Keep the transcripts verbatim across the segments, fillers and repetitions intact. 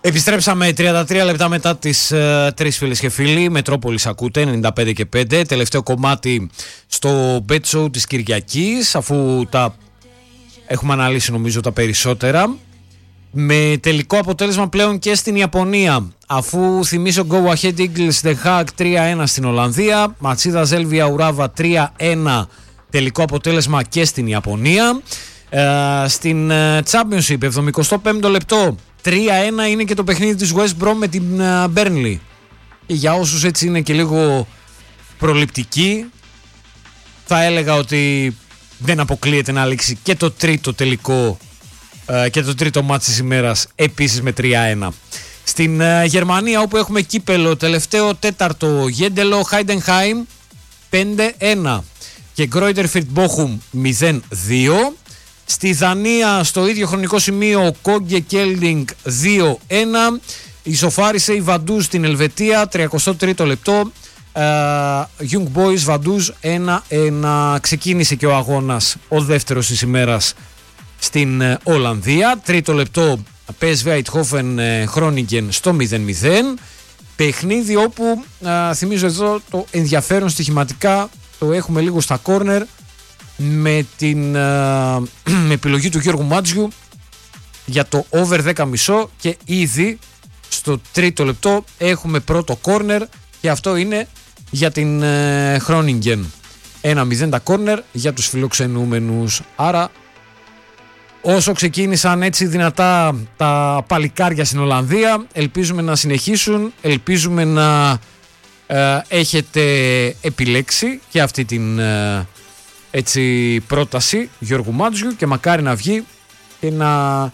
Επιστρέψαμε τριάντα τρία λεπτά μετά τις uh, τρεις, φίλες και φίλοι. Μετρόπολης ακούτε, ενενήντα πέντε και πέντε. Τελευταίο κομμάτι στο Bet Show της Κυριακής, αφού τα έχουμε αναλύσει νομίζω τα περισσότερα. Με τελικό αποτέλεσμα πλέον και στην Ιαπωνία, αφού θυμίσω Go Ahead Eagles The Hague τρία ένα στην Ολλανδία, Ματσίδα Ζέλβια Ουράβα τρία ένα τελικό αποτέλεσμα και στην Ιαπωνία. Uh, στην uh, Championship εβδομηκοστό πέμπτο λεπτό τρία ένα είναι και το παιχνίδι της West Brom με την uh, Burnley. Και για όσους έτσι είναι και λίγο προληπτικοί, θα έλεγα ότι δεν αποκλείεται να λήξει και το τρίτο τελικό uh, και το τρίτο μάτς της ημέρας επίσης με τρία ένα. Στην uh, Γερμανία, όπου έχουμε κύπελο, τελευταίο τέταρτο, Γέντελο Χάιντενχάιμ πέντε ένα και Γκρόιτερφιρτ Μπόχουμ μηδέν δύο. Στη Δανία, στο ίδιο χρονικό σημείο, Κόγκε Κέλντινγκ δύο ένα. Ισοφάρισε η Βαντούζ στην Ελβετία, τριακοστό τρίτο λεπτό. uh, Young Boys Βαντούζ ένα ένα. Ξεκίνησε και ο αγώνας, ο δεύτερος της ημέρας, στην uh, Ολλανδία. Τρίτο λεπτό, πι ες βι Eindhoven Groningen στο μηδέν μηδέν. Παιχνίδι όπου, uh, θυμίζω εδώ, το ενδιαφέρον στοιχηματικά το έχουμε λίγο στα κόρνερ, με την με επιλογή του Γιώργου Μάτζιου για το over δέκα κόμμα πέντε, και ήδη στο τρίτο λεπτό έχουμε πρώτο κόρνερ, και αυτό είναι για την Groningen. ένα μηδέν τα κόρνερ για τους φιλοξενούμενους. Άρα όσο ξεκίνησαν έτσι δυνατά τα παλικάρια στην Ολλανδία, ελπίζουμε να συνεχίσουν, ελπίζουμε να ε, έχετε επιλέξει και αυτή την ε, έτσι πρόταση Γιώργου Μάτζιου, και μακάρι να βγει και να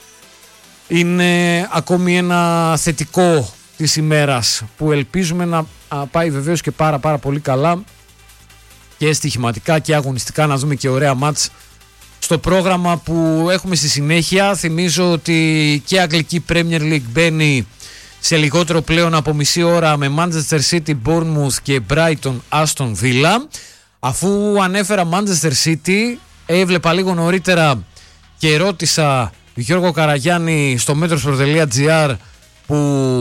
είναι ακόμη ένα θετικό της ημέρας, που ελπίζουμε να πάει βεβαίως και πάρα πάρα πολύ καλά και στοιχηματικά και αγωνιστικά, να δούμε και ωραία μάτς στο πρόγραμμα που έχουμε στη συνέχεια. Θυμίζω ότι και Αγγλική Premier League μπαίνει σε λιγότερο πλέον από μισή ώρα με Manchester City, Bournemouth και Brighton Aston Villa. Αφού ανέφερα Manchester City, έβλεπα λίγο νωρίτερα και ρώτησα Γιώργο Καραγιάννη στο metrosport.gr, που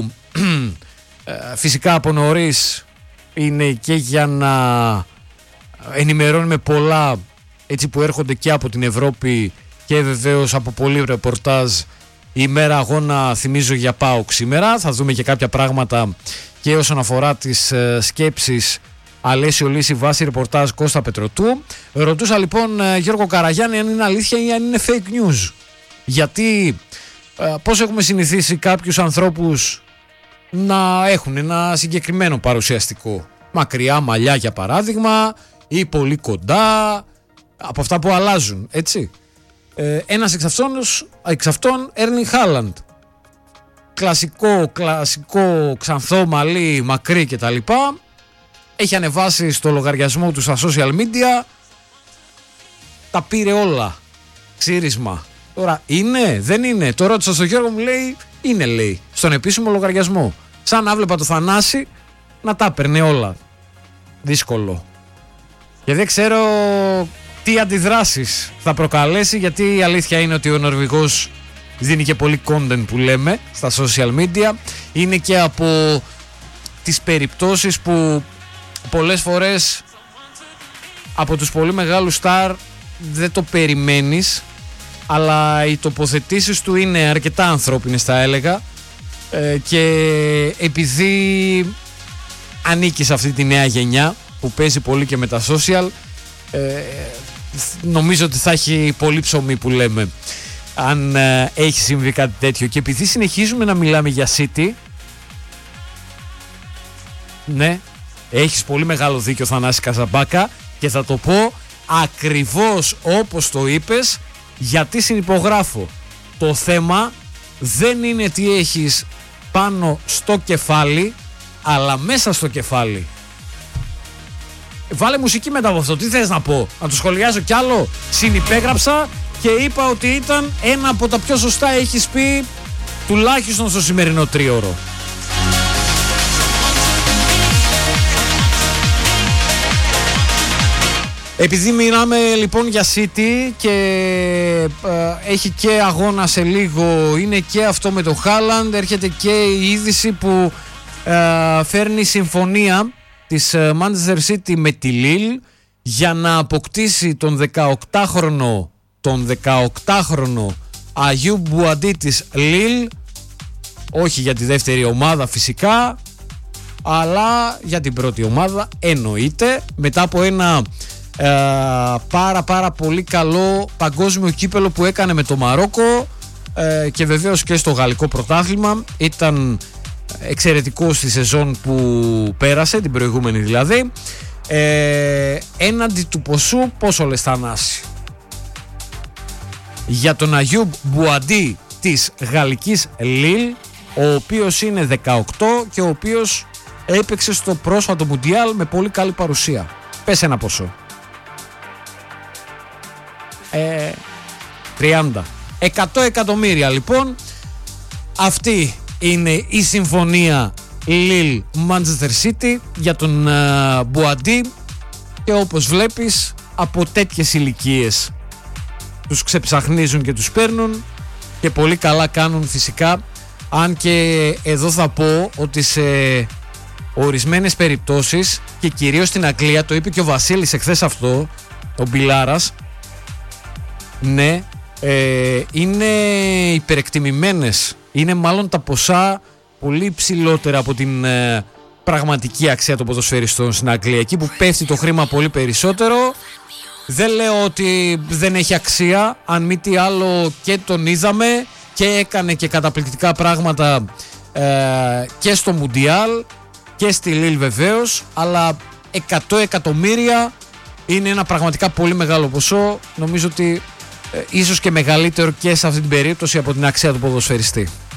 φυσικά από νωρίς είναι και για να ενημερώνουμε πολλά έτσι που έρχονται και από την Ευρώπη, και βεβαίως από πολλή ρεπορτάζ. Η ημέρα αγώνα, θυμίζω, για ΠΑΟΚ σήμερα. Θα δούμε και κάποια πράγματα και όσον αφορά τις σκέψεις Αλέσιο Λύση βάση ρεπορτάζ Κώστα Πετροτού. Ρωτούσα λοιπόν Γιώργο Καραγιάννη αν είναι αλήθεια ή αν είναι fake news. Γιατί πώς έχουμε συνηθίσει κάποιους ανθρώπους να έχουν ένα συγκεκριμένο παρουσιαστικό. Μακριά μαλλιά για παράδειγμα, ή πολύ κοντά, από αυτά που αλλάζουν, έτσι. Ε, ένας εξ αυτών, εξ αυτών Έρλινγκ Χάλαντ. Κλασικό, κλασικό, ξανθό μαλλί, μακρύ κτλ. Έχει ανεβάσει στο λογαριασμό του στα social media, τα πήρε όλα, ξύρισμα. Τώρα είναι, δεν είναι? Το ρώτησα στον Γιώργο, μου λέει είναι, λέει, στον επίσημο λογαριασμό. Σαν να βλέπα το Θανάση να τα παίρνε όλα. Δύσκολο. Και δεν ξέρω τι αντιδράσεις θα προκαλέσει, γιατί η αλήθεια είναι ότι ο Νορβηγός δίνει και πολύ content που λέμε στα social media. Είναι και από τις περιπτώσεις που πολλές φορές από τους πολύ μεγάλους στάρ δεν το περιμένεις, αλλά οι τοποθετήσεις του είναι αρκετά ανθρώπινες, θα έλεγα, ε, και επειδή ανήκει σε αυτή τη νέα γενιά που παίζει πολύ και με τα social, ε, νομίζω ότι θα έχει πολύ ψωμί που λέμε αν ε, έχει συμβεί κάτι τέτοιο. Και επειδή συνεχίζουμε να μιλάμε για City, ναι, έχεις πολύ μεγάλο δίκιο, Θανάση Καζαμπάκα, και θα το πω ακριβώς όπως το είπες, γιατί συνυπογράφω. Το θέμα δεν είναι τι έχεις πάνω στο κεφάλι, αλλά μέσα στο κεφάλι. Βάλε μουσική μετά από αυτό, τι θες να πω? Να το σχολιάσω κι άλλο? Συνυπέγραψα και είπα ότι ήταν ένα από τα πιο σωστά έχεις πει, τουλάχιστον στο σημερινό τρίωρο. Επειδή μιλάμε λοιπόν για City και ε, έχει και αγώνα σε λίγο, είναι και αυτό με το Haaland, έρχεται και η είδηση που ε, φέρνει συμφωνία της ε, Manchester City με τη Lille για να αποκτήσει τον δεκαοκτάχρονο τον δεκαοκτάχρονο Αγιούμπ Μπουαντί της Lille, όχι για τη δεύτερη ομάδα φυσικά, αλλά για την πρώτη ομάδα εννοείται, μετά από ένα ε, πάρα πάρα πολύ καλό παγκόσμιο κύπελο που έκανε με το Μαρόκο ε, και βεβαίως και στο γαλλικό πρωτάθλημα. Ήταν εξαιρετικό στη σεζόν που πέρασε, την προηγούμενη δηλαδή. ε, έναντι του ποσού πόσο λες Θανάση? Για τον Αγιούμπ Μπουαντί της γαλλικής Lille, ο οποίος είναι δεκαοκτώ και ο οποίος έπαιξε στο πρόσφατο Μουντιάλ με πολύ καλή παρουσία. Πες ένα ποσό. Ε, τριάντα. εκατό εκατομμύρια λοιπόν. Αυτή είναι η συμφωνία Lille Manchester City για τον uh, Μπουαντί, και όπως βλέπεις από τέτοιες ηλικίες τους ξεψαχνίζουν και τους παίρνουν και πολύ καλά κάνουν φυσικά. Αν και εδώ θα πω ότι σε ορισμένες περιπτώσεις και κυρίως στην Αγγλία, το είπε και ο Βασίλης εχθές αυτό, ο Μπιλάρας, ναι, ε, είναι υπερεκτιμημένες, είναι μάλλον τα ποσά πολύ υψηλότερα από την ε, πραγματική αξία των ποδοσφαιριστών στην Αγγλία, εκεί που πέφτει το χρήμα πολύ περισσότερο. Δεν λέω ότι δεν έχει αξία, αν μη τι άλλο και τον είδαμε και έκανε και καταπληκτικά πράγματα ε, και στο Μουντιάλ και στη Λίλ βεβαίως, αλλά εκατό εκατομμύρια είναι ένα πραγματικά πολύ μεγάλο ποσό, νομίζω ότι ε, ίσως και μεγαλύτερο και σε αυτή την περίπτωση από την αξία του ποδοσφαιριστή.